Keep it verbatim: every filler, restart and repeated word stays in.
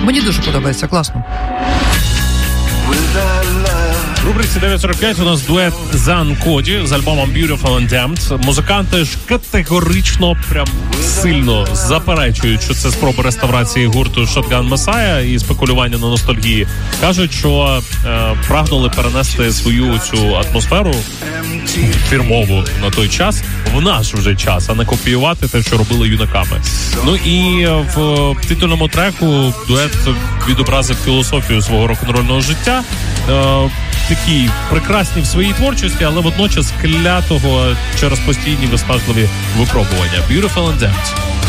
Мені дуже подобається, класно. В рубриці дев'ять сорок п'ять у нас дует Зан Коді з альбомом Beautiful and Damned. Музиканти ж категорично, прям сильно заперечують, що це спроба реставрації гурту Shotgun Messiah і спекулювання на ностальгії. Кажуть, що е, прагнули перенести свою цю атмосферу фірмову на той час в наш вже час, а не копіювати те, що робили юнаками. Ну і в титульному треку дует відобразив філософію свого рок-н-рольного життя. Е, такі прекрасні в своїй творчості, але водночас клятого через постійні виснажливі випробування. Beautiful and Damned.